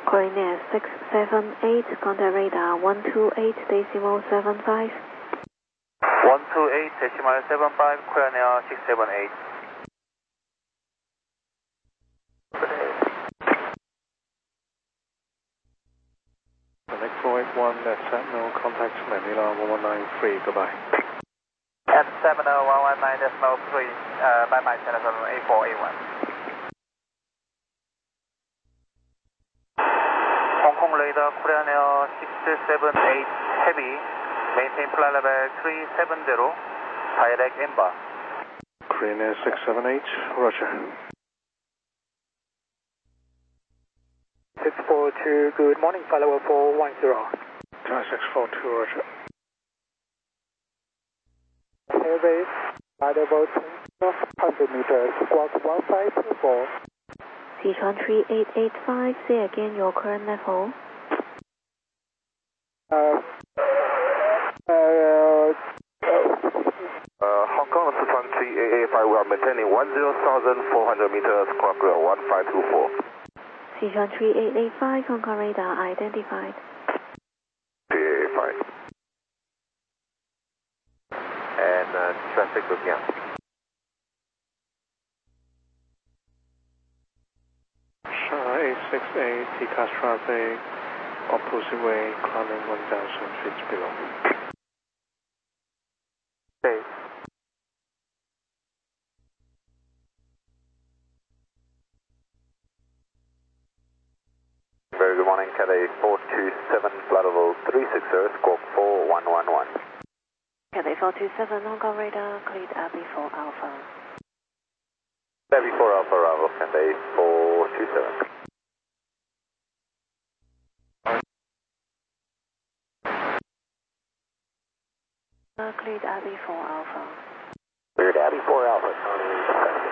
Coordinate 678, contact radar 128.75. 128.75, Coordinate 678. Connect 481, that's Sentinel, contact Manila 1193, goodbye. At 70119.3, bye-bye, telephone 8481. Hong Kong radar, Korean Air 678 Heavy, maintain flight level 370, direct Emba. Korean Air 678, roger. 642, good morning, flight level 410. 642, roger. Heavy, flight level 100 meters, squawk 1524. Sichuan 3885, say again your current level. Hong Kong Sichuan 3885, we are maintaining 10,400 meters, squawk 1524. Sichuan 3885, Hong Kong radar identified. 3885. And traffic looking up. Shanghai 868, TCAS traffic, opposite way, climbing 1,000 feet below. Okay. Very good morning, Cathay 427, flight level 360, squawk 4111. Cathay 427, Hong Kong radar, cleared AB4 Alpha. Heavy 4 Alpha Bravo, Cathay 427. Cleared AB4 Alpha. Cleared AB4 Alpha, Tony.